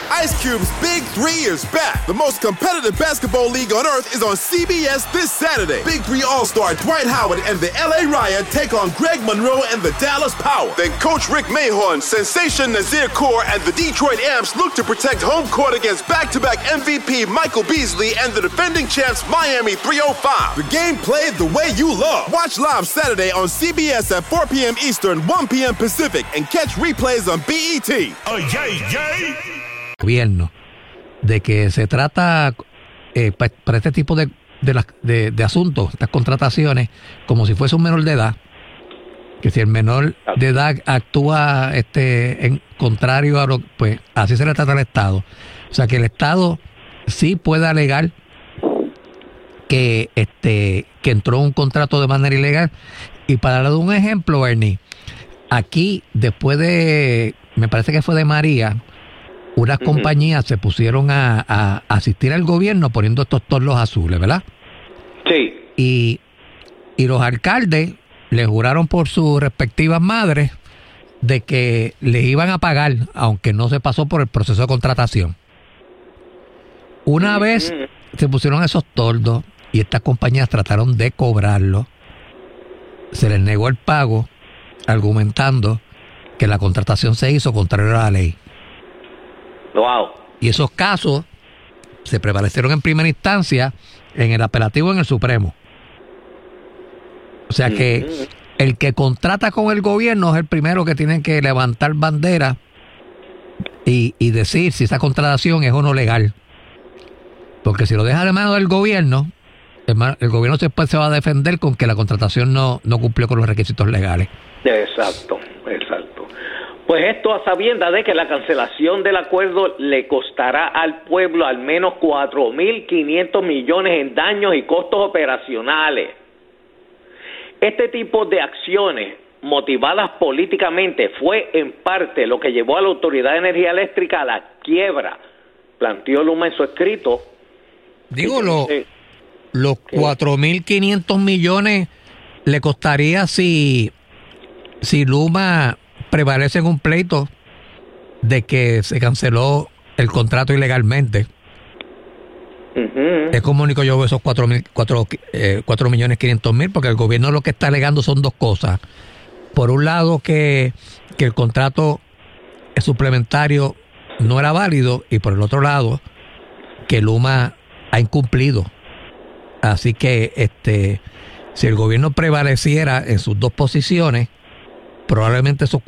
Ice Cube's Big 3 is back. The most competitive basketball league on earth is on CBS this Saturday. Big 3 All-Star Dwight Howard and the LA Riot take on Greg Monroe and the Dallas Power. Then Coach Rick Mahorn, Sensation Nazir Kaur, and the Detroit Amps look to protect home court against back-to-back MVP Michael Beasley and the defending champs Miami 305. The game played the way you love. Watch live Saturday on CBS at 4 p.m. Eastern, 1 p.m. Pacific, and catch replays on BET. Oh, yay, yay. Gobierno de que se trata para este tipo de asuntos, estas contrataciones, como si fuese un menor de edad, que si el menor de edad actúa en contrario a lo, pues así se le trata al Estado. O sea que el Estado sí puede alegar que entró un contrato de manera ilegal. Y para dar un ejemplo, Bernie, aquí después me parece que fue de María, unas compañías se pusieron a asistir al gobierno poniendo estos torlos azules, ¿verdad? Sí. Y los alcaldes le juraron por sus respectivas madres de que les iban a pagar, aunque no se pasó por el proceso de contratación. Una vez se pusieron esos toldos y estas compañías trataron de cobrarlo, se les negó el pago, argumentando que la contratación se hizo contrario a la ley. Wow. Y esos casos se prevalecieron en primera instancia, en el apelativo, en el Supremo. O sea que el que contrata con el gobierno es el primero que tiene que levantar bandera y decir si esa contratación es o no legal. Porque si lo deja de mano del gobierno, el gobierno después se va a defender con que la contratación no cumplió con los requisitos legales. Exacto. Pues esto a sabiendas de que la cancelación del acuerdo le costará al pueblo al menos 4.500 millones en daños y costos operacionales. Este tipo de acciones motivadas políticamente fue en parte lo que llevó a la Autoridad de Energía Eléctrica a la quiebra, planteó Luma en su escrito. Digo, los 4.500 millones le costaría si Luma prevalece en un pleito de que se canceló el contrato ilegalmente. Es como único yo veo esos 4.500.000, porque el gobierno lo que está alegando son dos cosas. Por un lado, que el contrato suplementario no era válido, y por el otro lado, que Luma ha incumplido. Así que si el gobierno prevaleciera en sus dos posiciones, probablemente esos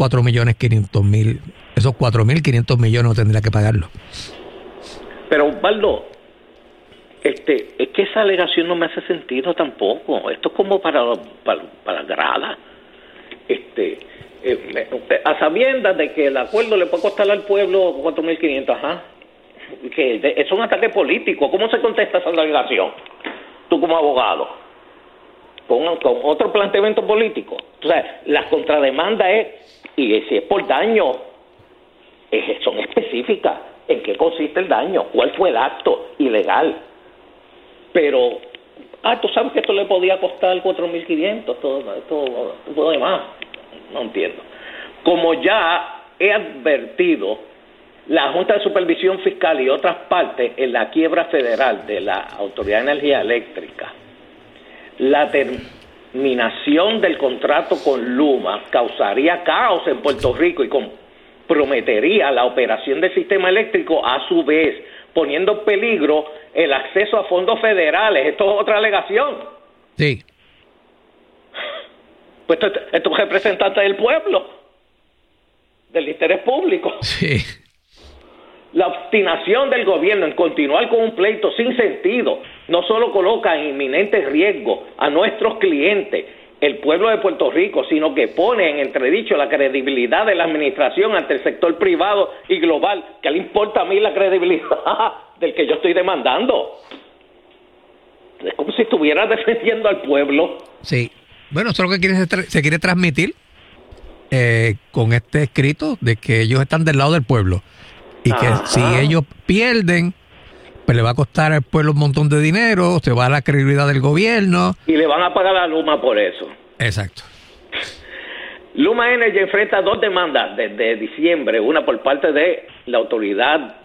4.500 millones no tendría que pagarlo. Pero, Osvaldo, es que esa alegación no me hace sentido tampoco. Esto es como para grada. A sabiendas de que el acuerdo le puede costar al pueblo 4.500, que es un ataque político. ¿Cómo se contesta esa alegación? Tú como abogado, con otro planteamiento político. O sea, la contrademanda y si es por daño, son específicas. ¿En qué consiste el daño? ¿Cuál fue el acto ilegal? Pero, tú sabes que esto le podía costar 4.500, todo lo demás. No entiendo. Como ya he advertido, la Junta de Supervisión Fiscal y otras partes en la quiebra federal de la Autoridad de Energía Eléctrica, la terminación del contrato con Luma causaría caos en Puerto Rico y comprometería la operación del sistema eléctrico, a su vez poniendo en peligro el acceso a fondos federales. Esto es otra alegación. Sí. Pues esto es representante del pueblo, del interés público. Sí. La obstinación del gobierno en continuar con un pleito sin sentido no solo coloca en inminente riesgo a nuestros clientes, el pueblo de Puerto Rico, sino que pone en entredicho la credibilidad de la administración ante el sector privado y global. ¿Qué le importa a mí la credibilidad del que yo estoy demandando? Es como si estuviera defendiendo al pueblo. Sí. Bueno, eso es lo que se quiere transmitir con este escrito, de que ellos están del lado del pueblo. Y que si ellos pierden, pues le va a costar al pueblo un montón de dinero, se va a la credibilidad del gobierno. Y le van a pagar a Luma por eso. Exacto. Luma Energy enfrenta dos demandas desde diciembre, una por parte de la Autoridad